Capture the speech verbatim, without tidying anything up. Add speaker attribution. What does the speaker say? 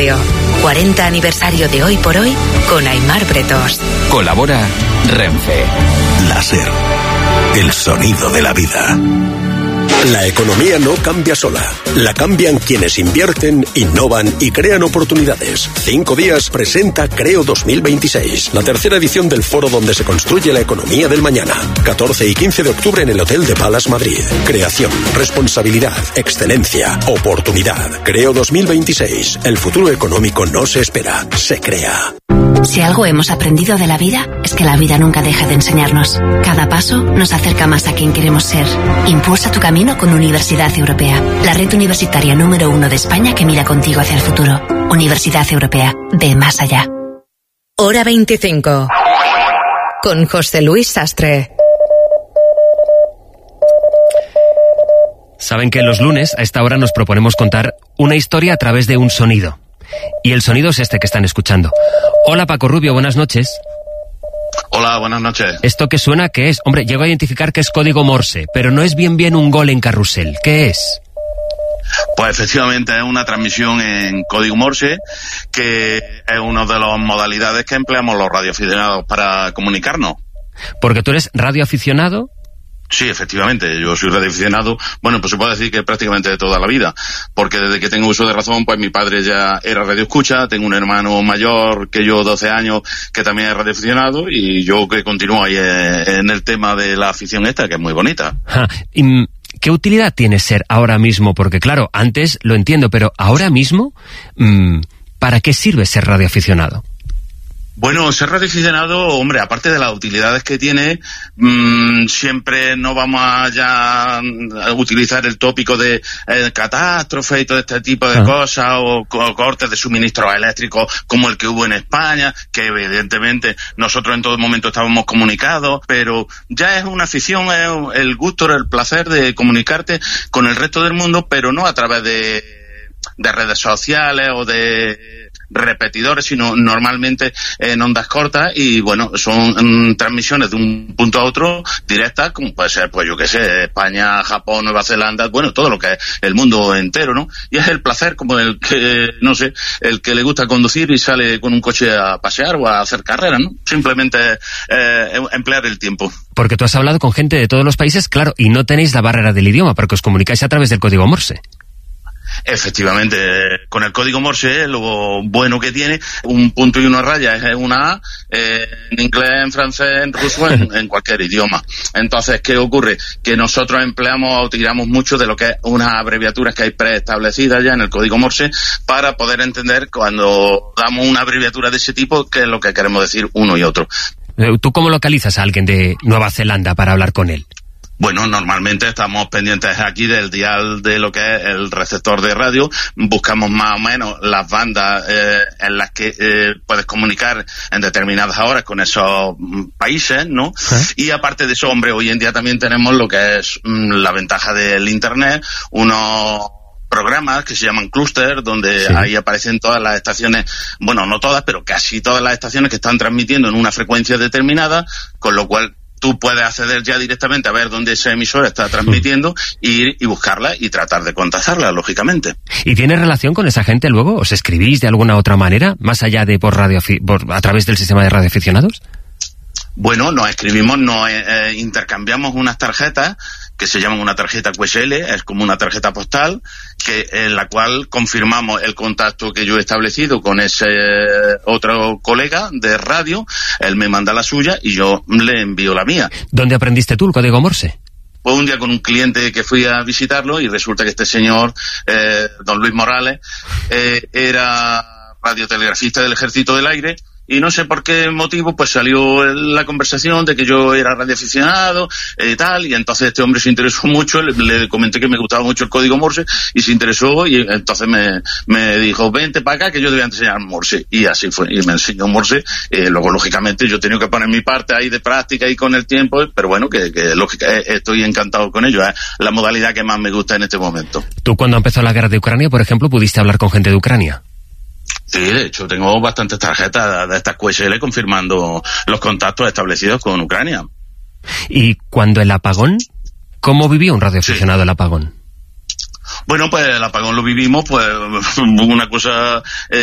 Speaker 1: Radio. cuarenta aniversario de Hoy por Hoy con Aimar Bretos.
Speaker 2: Colabora Renfe.
Speaker 3: Láser. El sonido de la vida. La economía no cambia sola. La cambian quienes invierten, innovan y crean oportunidades. Cinco Días presenta Creo dos mil veintiséis, la tercera edición del foro donde se construye la economía del mañana. catorce y quince de octubre en el Hotel de Palace, Madrid. Creación, responsabilidad, excelencia, oportunidad. Creo dos mil veintiséis. El futuro económico no se espera, se crea.
Speaker 4: Si algo hemos aprendido de la vida, es que la vida nunca deja de enseñarnos. Cada paso nos acerca más a quien queremos ser. Impulsa tu camino con Universidad Europea, la red universitaria número uno de España que mira contigo hacia el futuro. Universidad Europea, ve más allá.
Speaker 1: Hora veinticinco. Con José Luis Sastre.
Speaker 5: Saben que los lunes a esta hora nos proponemos contar una historia a través de un sonido. Y el sonido es este que están escuchando. Hola Paco Rubio, buenas noches.
Speaker 6: Hola, buenas noches.
Speaker 5: ¿Esto que suena qué es? Hombre, llego a identificar que es código Morse, pero no es bien bien un gol en carrusel. ¿Qué es?
Speaker 6: Pues efectivamente es una transmisión en código Morse, que es una de las modalidades que empleamos los radioaficionados para comunicarnos.
Speaker 5: Porque tú eres radioaficionado.
Speaker 6: Sí, efectivamente, yo soy radioaficionado, bueno, pues se puede decir que prácticamente de toda la vida, porque desde que tengo uso de razón, pues mi padre ya era radioescucha, tengo un hermano mayor que yo, doce años, que también es radioaficionado, y yo que continúo ahí en el tema de la afición esta, que es muy bonita.
Speaker 5: Ja, y, ¿qué utilidad tiene ser ahora mismo? Porque claro, antes lo entiendo, pero ahora mismo, ¿para qué sirve ser radioaficionado?
Speaker 6: Bueno, ser radioaficionado, hombre, aparte de las utilidades que tiene, mmm, siempre no vamos a ya a utilizar el tópico de eh, catástrofe y todo este tipo de ah. cosas, o co cortes de suministros eléctricos como el que hubo en España, que evidentemente nosotros en todo momento estábamos comunicados, pero ya es una afición, es el gusto, el placer de comunicarte con el resto del mundo, pero no a través de, de redes sociales o de repetidores, sino normalmente en ondas cortas, y bueno, son um, transmisiones de un punto a otro directas, como puede ser, pues yo qué sé, España, Japón, Nueva Zelanda, bueno, todo lo que es el mundo entero, ¿no? Y es el placer como el que, no sé, el que le gusta conducir y sale con un coche a pasear o a hacer carreras, ¿no? Simplemente eh, emplear el tiempo.
Speaker 5: Porque tú has hablado con gente de todos los países, claro, y no tenéis la barrera del idioma, porque os comunicáis a través del código Morse.
Speaker 6: Efectivamente, con el código Morse, lo bueno que tiene, un punto y una raya es una A, eh, en inglés, en francés, en ruso, en, en cualquier idioma. Entonces, ¿qué ocurre? Que nosotros empleamos o tiramos mucho de lo que es unas abreviaturas que hay preestablecidas ya en el código Morse para poder entender cuando damos una abreviatura de ese tipo qué es lo que queremos decir uno y otro.
Speaker 5: ¿Tú cómo localizas a alguien de Nueva Zelanda para hablar con él?
Speaker 6: Bueno, normalmente estamos pendientes aquí del dial de lo que es el receptor de radio, buscamos más o menos las bandas eh, en las que eh, puedes comunicar en determinadas horas con esos países, ¿no? ¿Eh? Y aparte de eso, hombre, hoy en día también tenemos lo que es mm, la ventaja del Internet, unos programas que se llaman clúster, donde sí. ahí aparecen todas las estaciones, bueno, no todas, pero casi todas las estaciones que están transmitiendo en una frecuencia determinada, con lo cual tú puedes acceder ya directamente a ver dónde esa emisora está transmitiendo, ir y buscarla y tratar de contactarla, lógicamente.
Speaker 5: ¿Y tiene relación con esa gente luego? ¿Os escribís de alguna otra manera, más allá de por radio, por, a través del sistema de radioaficionados?
Speaker 6: Bueno, nos escribimos, nos eh, intercambiamos unas tarjetas que se llaman una tarjeta Q S L, es como una tarjeta postal, que en la cual confirmamos el contacto que yo he establecido con ese otro colega de radio, él me manda la suya y yo le envío la mía.
Speaker 5: ¿Dónde aprendiste tú el código Morse?
Speaker 6: Pues un día con un cliente que fui a visitarlo y resulta que este señor, eh, don Luis Morales, eh, era radiotelegrafista del Ejército del Aire. Y no sé por qué motivo, pues salió la conversación de que yo era radioaficionado y eh, tal, y entonces este hombre se interesó mucho, le, le comenté que me gustaba mucho el código Morse, y se interesó, y entonces me, me dijo, vente para acá que yo te voy a enseñar Morse, y así fue, y me enseñó Morse, eh, luego lógicamente yo he tenido que poner mi parte ahí de práctica y con el tiempo, pero bueno, que, que lógica, estoy encantado con ello, es la modalidad que más me gusta en este momento.
Speaker 5: ¿Tú cuando empezó la guerra de Ucrania, por ejemplo, pudiste hablar con gente de Ucrania?
Speaker 6: Sí, de hecho, tengo bastantes tarjetas de estas Q S L confirmando los contactos establecidos con Ucrania.
Speaker 5: ¿Y cuando el apagón? ¿Cómo vivió un radioaficionado sí. el apagón?
Speaker 6: Bueno, pues el apagón lo vivimos, pues una cosa... Eh,